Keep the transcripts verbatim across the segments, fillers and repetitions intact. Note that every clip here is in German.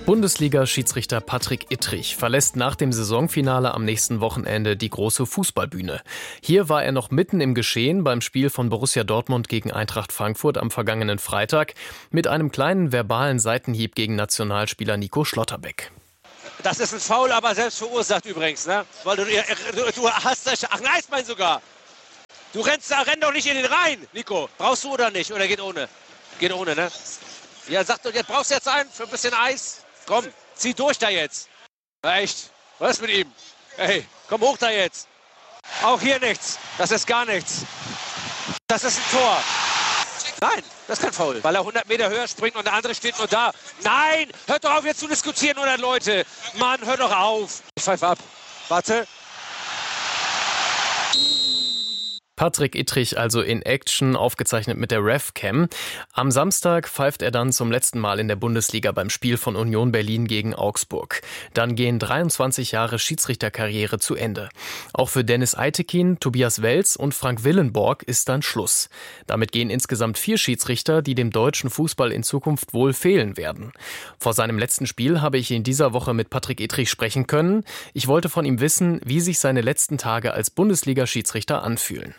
Bundesliga-Schiedsrichter Patrick Ittrich verlässt nach dem Saisonfinale am nächsten Wochenende die große Fußballbühne. Hier war er noch mitten im Geschehen beim Spiel von Borussia Dortmund gegen Eintracht Frankfurt am vergangenen Freitag mit einem kleinen verbalen Seitenhieb gegen Nationalspieler Nico Schlotterbeck. Das ist ein Foul, aber selbst verursacht übrigens, ne? Weil du, du, du hast das. Ach, nein, mein sogar. Du rennst da, renn doch nicht in den rein, Nico. Brauchst du oder nicht? Oder geht ohne? Geht ohne, ne? Ja, sag doch, jetzt brauchst du jetzt einen für ein bisschen Eis. Komm, zieh durch da jetzt. Ja, echt. Was ist mit ihm? Hey, komm hoch da jetzt. Auch hier nichts. Das ist gar nichts. Das ist ein Tor. Nein, das ist kein Foul, weil er hundert Meter höher springt und der andere steht nur da. Nein, hört doch auf jetzt zu diskutieren, hundert Leute. Mann, hör doch auf. Ich pfeife ab. Warte. Patrick Ittrich also in Action, aufgezeichnet mit der RevCam. Am Samstag pfeift er dann zum letzten Mal in der Bundesliga beim Spiel von Union Berlin gegen Augsburg. Dann gehen dreiundzwanzig Jahre Schiedsrichterkarriere zu Ende. Auch für Dennis Eitekin, Tobias Welz und Frank Willenborg ist dann Schluss. Damit gehen insgesamt vier Schiedsrichter, die dem deutschen Fußball in Zukunft wohl fehlen werden. Vor seinem letzten Spiel habe ich in dieser Woche mit Patrick Ittrich sprechen können. Ich wollte von ihm wissen, wie sich seine letzten Tage als Bundesliga-Schiedsrichter anfühlen.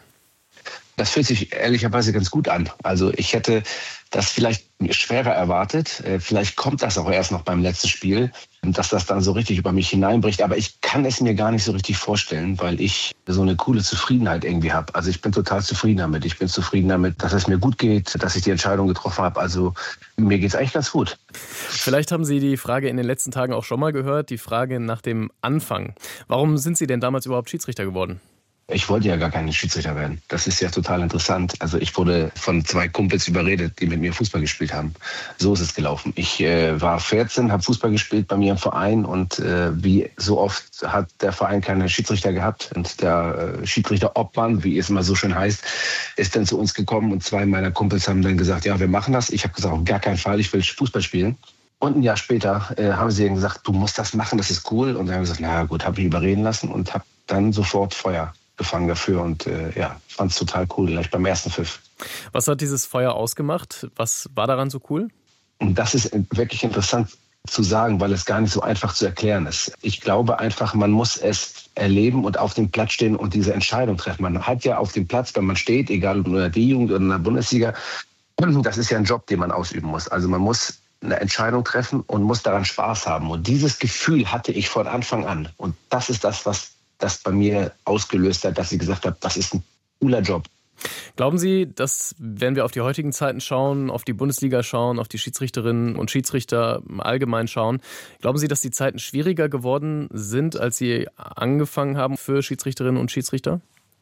Das fühlt sich ehrlicherweise ganz gut an. Also ich hätte das vielleicht schwerer erwartet. Vielleicht kommt das auch erst noch beim letzten Spiel, dass das dann so richtig über mich hineinbricht. Aber ich kann es mir gar nicht so richtig vorstellen, weil ich so eine coole Zufriedenheit irgendwie habe. Also ich bin total zufrieden damit. Ich bin zufrieden damit, dass es mir gut geht, dass ich die Entscheidung getroffen habe. Also mir geht es eigentlich ganz gut. Vielleicht haben Sie die Frage in den letzten Tagen auch schon mal gehört, die Frage nach dem Anfang. Warum sind Sie denn damals überhaupt Schiedsrichter geworden? Ich wollte ja gar kein Schiedsrichter werden. Das ist ja total interessant. Also ich wurde von zwei Kumpels überredet, die mit mir Fußball gespielt haben. So ist es gelaufen. Ich äh, war vierzehn, habe Fußball gespielt bei mir im Verein und äh, wie so oft hat der Verein keine Schiedsrichter gehabt. Und der äh, Schiedsrichter-Obmann, wie es immer so schön heißt, ist dann zu uns gekommen und zwei meiner Kumpels haben dann gesagt, ja, wir machen das. Ich habe gesagt, auf gar keinen Fall, ich will Fußball spielen. Und ein Jahr später äh, haben sie dann gesagt, du musst das machen, das ist cool. Und dann haben wir gesagt, na gut, habe ich überreden lassen und habe dann sofort Feuer gefangen dafür und äh, ja, fand es total cool, gleich beim ersten Pfiff. Was hat dieses Feuer ausgemacht? Was war daran so cool? Und das ist wirklich interessant zu sagen, weil es gar nicht so einfach zu erklären ist. Ich glaube einfach, man muss es erleben und auf dem Platz stehen und diese Entscheidung treffen. Man hat ja auf dem Platz, wenn man steht, egal ob in der D-Jugend oder in der Bundesliga, das ist ja ein Job, den man ausüben muss. Also man muss eine Entscheidung treffen und muss daran Spaß haben. Und dieses Gefühl hatte ich von Anfang an. Und das ist das, was das bei mir ausgelöst hat, dass ich gesagt habe, das ist ein cooler Job. Glauben Sie, dass, wenn wir auf die heutigen Zeiten schauen, auf die Bundesliga schauen, auf die Schiedsrichterinnen und Schiedsrichter allgemein schauen, glauben Sie, dass die Zeiten schwieriger geworden sind, als Sie angefangen haben für Schiedsrichterinnen und Schiedsrichter?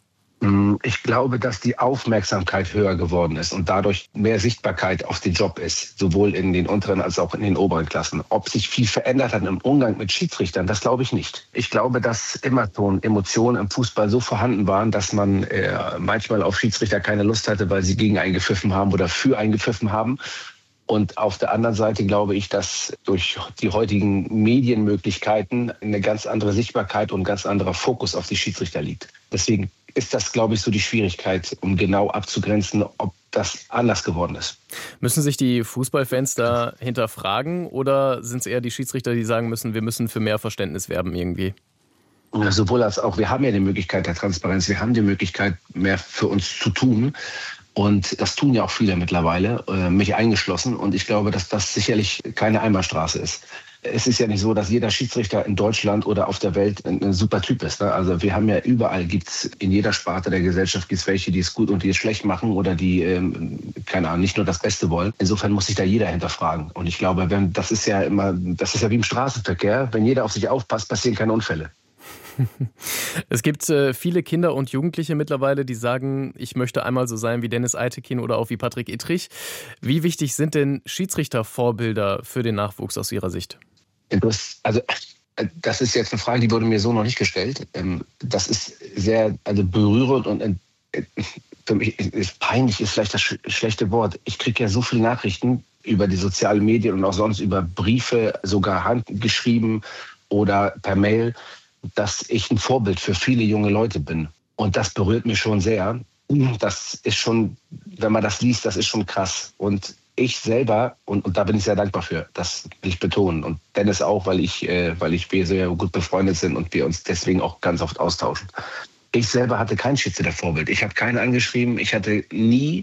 Ich glaube, dass die Aufmerksamkeit höher geworden ist und dadurch mehr Sichtbarkeit auf den Job ist, sowohl in den unteren als auch in den oberen Klassen. Ob sich viel verändert hat im Umgang mit Schiedsrichtern, das glaube ich nicht. Ich glaube, dass immer schon Emotionen im Fußball so vorhanden waren, dass man äh, manchmal auf Schiedsrichter keine Lust hatte, weil sie gegen einen gepfiffen haben oder für einen gepfiffen haben. Und auf der anderen Seite glaube ich, dass durch die heutigen Medienmöglichkeiten eine ganz andere Sichtbarkeit und ein ganz anderer Fokus auf die Schiedsrichter liegt. Deswegen ist das, glaube ich, so die Schwierigkeit, um genau abzugrenzen, ob das anders geworden ist. Müssen sich die Fußballfans da hinterfragen oder sind es eher die Schiedsrichter, die sagen müssen, wir müssen für mehr Verständnis werben irgendwie? Sowohl als auch, wir haben ja die Möglichkeit der Transparenz, wir haben die Möglichkeit, mehr für uns zu tun. Und das tun ja auch viele mittlerweile, mich eingeschlossen. Und ich glaube, dass das sicherlich keine Einbahnstraße ist. Es ist ja nicht so, dass jeder Schiedsrichter in Deutschland oder auf der Welt ein, ein super Typ ist. Ne? Also wir haben ja überall, gibt's in jeder Sparte der Gesellschaft gibt's welche, die es gut und die es schlecht machen oder die, ähm, keine Ahnung, nicht nur das Beste wollen. Insofern muss sich da jeder hinterfragen. Und ich glaube, wenn, das ist ja immer, das ist ja wie im Straßenverkehr. Wenn jeder auf sich aufpasst, passieren keine Unfälle. Es gibt äh, viele Kinder und Jugendliche mittlerweile, die sagen, ich möchte einmal so sein wie Dennis Eitekin oder auch wie Patrick Ittrich. Wie wichtig sind denn Schiedsrichtervorbilder für den Nachwuchs aus Ihrer Sicht? Das, also, das ist jetzt eine Frage, die wurde mir so noch nicht gestellt. Das ist sehr also berührend und für mich ist peinlich, ist vielleicht das schlechte Wort. Ich kriege ja so viele Nachrichten über die sozialen Medien und auch sonst über Briefe, sogar handgeschrieben oder per Mail, dass ich ein Vorbild für viele junge Leute bin. Und das berührt mich schon sehr. Das ist schon, wenn man das liest, das ist schon krass. Und Ich selber, und, und da bin ich sehr dankbar für, das will ich betonen. Und Dennis auch, weil ich, äh, weil ich wir sehr gut befreundet sind und wir uns deswegen auch ganz oft austauschen. Ich selber hatte kein Schiedsrichtervorbild. Ich habe keinen angeschrieben. Ich hatte nie,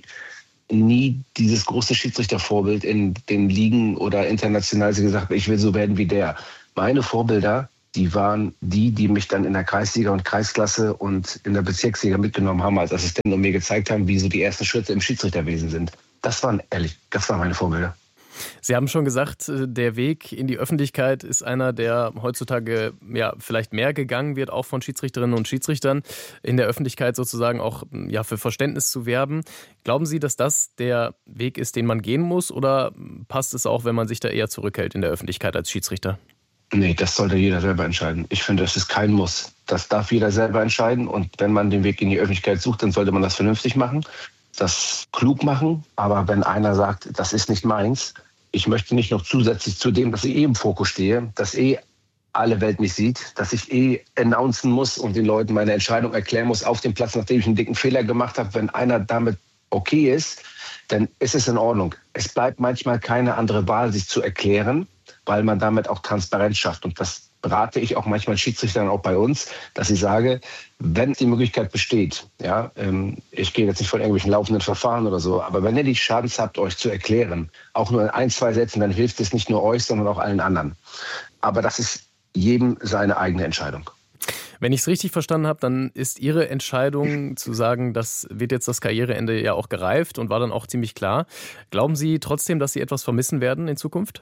nie dieses große Schiedsrichtervorbild in den Ligen oder international gesagt, ich will so werden wie der. Meine Vorbilder, die waren die, die mich dann in der Kreisliga und Kreisklasse und in der Bezirksliga mitgenommen haben als Assistent und mir gezeigt haben, wie so die ersten Schritte im Schiedsrichterwesen sind. Das waren, ehrlich, das waren meine Vorbilder. Sie haben schon gesagt, der Weg in die Öffentlichkeit ist einer, der heutzutage ja vielleicht mehr gegangen wird, auch von Schiedsrichterinnen und Schiedsrichtern, in der Öffentlichkeit sozusagen auch ja, für Verständnis zu werben. Glauben Sie, dass das der Weg ist, den man gehen muss, oder passt es auch, wenn man sich da eher zurückhält in der Öffentlichkeit als Schiedsrichter? Nee, das sollte jeder selber entscheiden. Ich finde, das ist kein Muss. Das darf jeder selber entscheiden. Und wenn man den Weg in die Öffentlichkeit sucht, dann sollte man das vernünftig machen, das klug machen. Aber wenn einer sagt, das ist nicht meins, ich möchte nicht noch zusätzlich zu dem, dass ich eh im Fokus stehe, dass eh alle Welt mich sieht, dass ich eh announcen muss und den Leuten meine Entscheidung erklären muss auf dem Platz, nachdem ich einen dicken Fehler gemacht habe. Wenn einer damit okay ist, dann ist es in Ordnung. Es bleibt manchmal keine andere Wahl, sich zu erklären, weil man damit auch Transparenz schafft. Und das berate ich auch manchmal Schiedsrichtern auch bei uns, dass ich sage, wenn die Möglichkeit besteht, ja, ähm, ich gehe jetzt nicht von irgendwelchen laufenden Verfahren oder so, aber wenn ihr die Chance habt, euch zu erklären, auch nur in ein, zwei Sätzen, dann hilft es nicht nur euch, sondern auch allen anderen. Aber das ist jedem seine eigene Entscheidung. Wenn ich es richtig verstanden habe, dann ist Ihre Entscheidung zu sagen, das wird jetzt das Karriereende ja auch gereift und war dann auch ziemlich klar. Glauben Sie trotzdem, dass Sie etwas vermissen werden in Zukunft?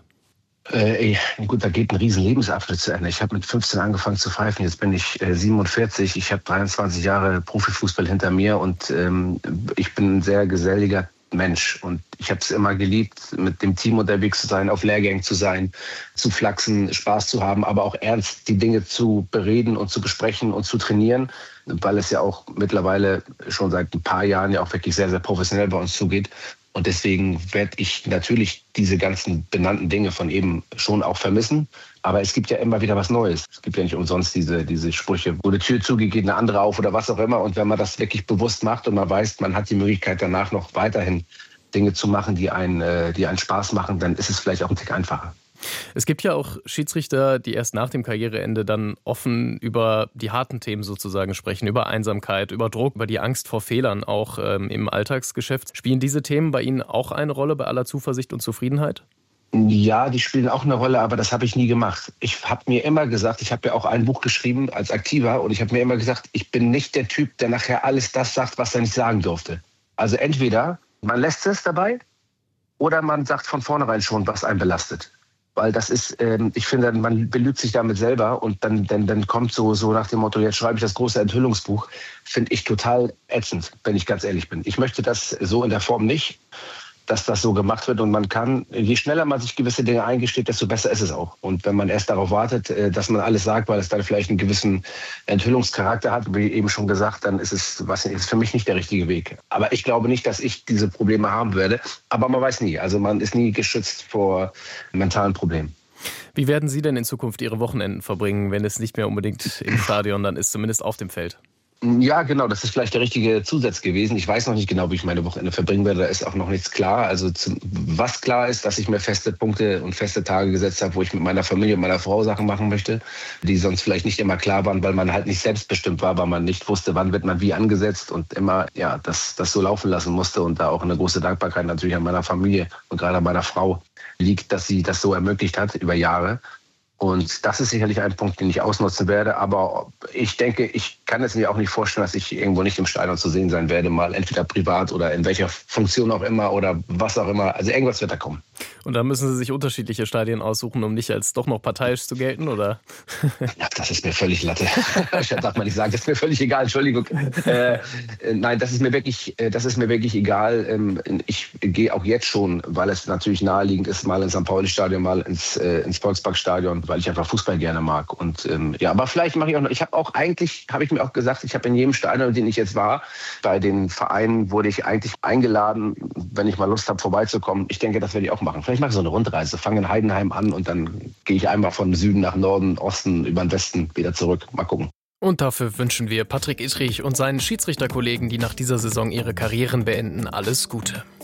Äh, gut, da geht ein riesen Lebensabschnitt zu Ende. Ich habe mit fünfzehn angefangen zu pfeifen, jetzt bin ich äh, siebenundvierzig. Ich habe dreiundzwanzig Jahre Profifußball hinter mir und ähm, ich bin ein sehr geselliger Mensch. Und ich habe es immer geliebt, mit dem Team unterwegs zu sein, auf Lehrgängen zu sein, zu flachsen, Spaß zu haben, aber auch ernst die Dinge zu bereden und zu besprechen und zu trainieren, weil es ja auch mittlerweile schon seit ein paar Jahren ja auch wirklich sehr, sehr professionell bei uns zugeht. Und deswegen werde ich natürlich diese ganzen benannten Dinge von eben schon auch vermissen. Aber es gibt ja immer wieder was Neues. Es gibt ja nicht umsonst diese, diese Sprüche, wo eine Tür zugeht, geht eine andere auf oder was auch immer. Und wenn man das wirklich bewusst macht und man weiß, man hat die Möglichkeit danach noch weiterhin Dinge zu machen, die einen, die einen Spaß machen, dann ist es vielleicht auch ein Tick einfacher. Es gibt ja auch Schiedsrichter, die erst nach dem Karriereende dann offen über die harten Themen sozusagen sprechen, über Einsamkeit, über Druck, über die Angst vor Fehlern auch ähm, im Alltagsgeschäft. Spielen diese Themen bei Ihnen auch eine Rolle bei aller Zuversicht und Zufriedenheit? Ja, die spielen auch eine Rolle, aber das habe ich nie gemacht. Ich habe mir immer gesagt, ich habe ja auch ein Buch geschrieben als Aktiver und ich habe mir immer gesagt, ich bin nicht der Typ, der nachher alles das sagt, was er nicht sagen durfte. Also entweder man lässt es dabei oder man sagt von vornherein schon, was einen belastet. Weil das ist, ähm, ich finde, man belügt sich damit selber und dann, dann, dann kommt so, so nach dem Motto, jetzt schreibe ich das große Enthüllungsbuch, finde ich total ätzend, wenn ich ganz ehrlich bin. Ich möchte das so in der Form nicht, dass das so gemacht wird und man kann, je schneller man sich gewisse Dinge eingesteht, desto besser ist es auch. Und wenn man erst darauf wartet, dass man alles sagt, weil es dann vielleicht einen gewissen Enthüllungscharakter hat, wie eben schon gesagt, dann ist es, was ist für mich nicht der richtige Weg. Aber ich glaube nicht, dass ich diese Probleme haben werde. Aber man weiß nie. Also man ist nie geschützt vor mentalen Problemen. Wie werden Sie denn in Zukunft Ihre Wochenenden verbringen, wenn es nicht mehr unbedingt im Stadion dann ist, zumindest auf dem Feld? Ja, genau, das ist vielleicht der richtige Zusatz gewesen. Ich weiß noch nicht genau, wie ich meine Wochenende verbringen werde. Da ist auch noch nichts klar. Also zum, was klar ist, dass ich mir feste Punkte und feste Tage gesetzt habe, wo ich mit meiner Familie und meiner Frau Sachen machen möchte, die sonst vielleicht nicht immer klar waren, weil man halt nicht selbstbestimmt war, weil man nicht wusste, wann wird man wie angesetzt und immer ja das, das so laufen lassen musste. Und da auch eine große Dankbarkeit natürlich an meiner Familie und gerade an meiner Frau liegt, dass sie das so ermöglicht hat über Jahre. Und das ist sicherlich ein Punkt, den ich ausnutzen werde. Aber ich denke, ich kann es mir auch nicht vorstellen, dass ich irgendwo nicht im Stadion zu sehen sein werde, mal entweder privat oder in welcher Funktion auch immer oder was auch immer. Also irgendwas wird da kommen. Und da müssen Sie sich unterschiedliche Stadien aussuchen, um nicht als doch noch parteiisch zu gelten, oder? Ja, das ist mir völlig Latte. Ich darf mal nicht sagen, das ist mir völlig egal, Entschuldigung. Äh, nein, das ist mir wirklich, das ist mir wirklich egal. Ähm, ich gehe auch jetzt schon, weil es natürlich naheliegend ist, mal ins Sankt Pauli-Stadion, mal ins, äh, ins Volksparkstadion, weil ich einfach Fußball gerne mag. Und ähm, ja, aber vielleicht mache ich auch noch, ich habe auch eigentlich, habe ich mir auch gesagt, ich habe in jedem Stadion, in dem ich jetzt war, bei den Vereinen wurde ich eigentlich eingeladen, wenn ich mal Lust habe, vorbeizukommen. Ich denke, das werde ich auch machen. Vielleicht mache ich so eine Rundreise, fange in Heidenheim an und dann gehe ich einmal von Süden nach Norden, Osten, über den Westen wieder zurück. Mal gucken. Und dafür wünschen wir Patrick Ittrich und seinen Schiedsrichterkollegen, die nach dieser Saison ihre Karrieren beenden, alles Gute.